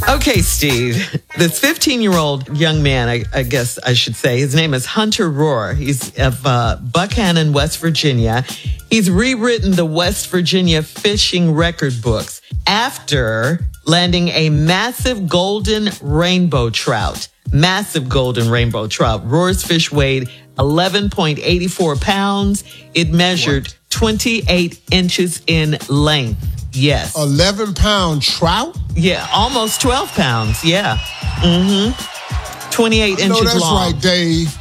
Okay, Steve. This 15-year-old young man, I guess I should say, his name is Hunter Rohr. He's of Buckhannon, West Virginia. He's rewritten the West Virginia fishing record books after landing a massive golden rainbow trout. Massive golden rainbow trout. Rohr's fish weighed 11.84 pounds. It measured 28 inches in length. Yes. 11-pound trout? Yeah, almost 12 pounds. Yeah. 28 inches long. No, that's right, Dave.